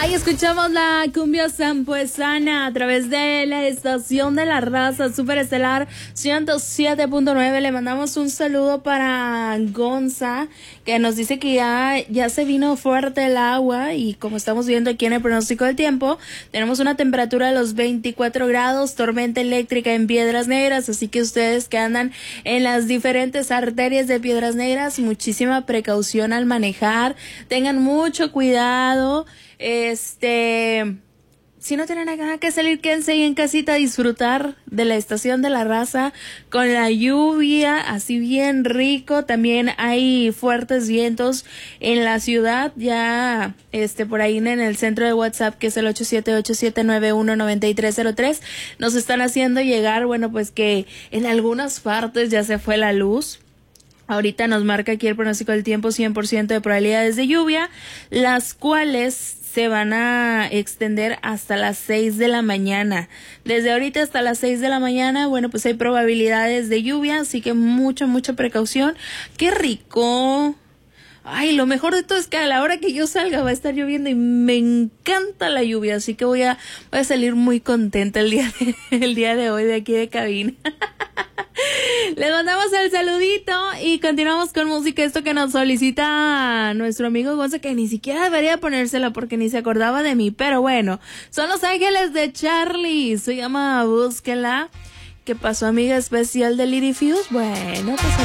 Ahí escuchamos la cumbia sampuesana a través de la estación de la raza Super Estelar 107.9. Le mandamos un saludo para Gonza, que nos dice que ya se vino fuerte el agua, y como estamos viendo aquí en el pronóstico del tiempo, tenemos una temperatura de los 24 grados, tormenta eléctrica en Piedras Negras, así que ustedes que andan en las diferentes arterias de Piedras Negras, muchísima precaución al manejar, tengan mucho cuidado. Si no tienen nada que salir, quédense ahí en casita a disfrutar de la estación de la raza con la lluvia, así bien rico. También hay fuertes vientos en la ciudad, ya por ahí en el centro de WhatsApp, que es el 878-791-9303, nos están haciendo llegar, bueno, pues que en algunas partes ya se fue la luz. Ahorita nos marca aquí el pronóstico del tiempo 100% de probabilidades de lluvia, las cuales se van a extender hasta las 6 de la mañana. Desde ahorita hasta las 6 de la mañana, bueno, pues hay probabilidades de lluvia, así que mucha precaución. ¡Qué rico! Ay, lo mejor de todo es que a la hora que yo salga va a estar lloviendo y me encanta la lluvia, así que voy a salir muy contenta el día de hoy de aquí de cabina. Les mandamos el saludito y continuamos con música. Esto que nos solicita nuestro amigo Gonza, que ni siquiera debería ponérsela porque ni se acordaba de mí, pero bueno, son Los Ángeles de Charlie, se llama Búsquela. ¿Qué pasó, amiga especial de Lady Fuse? Bueno, pues